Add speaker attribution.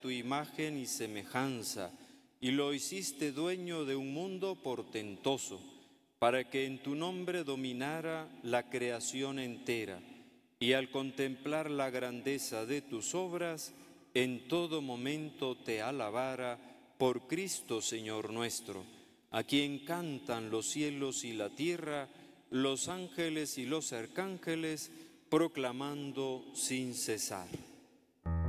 Speaker 1: tu imagen y semejanza, y lo hiciste dueño de un mundo portentoso, para que en tu nombre dominara la creación entera, y al contemplar la grandeza de tus obras, en todo momento te alabara por Cristo Señor nuestro, a quien cantan los cielos y la tierra, los ángeles y los arcángeles, proclamando sin cesar.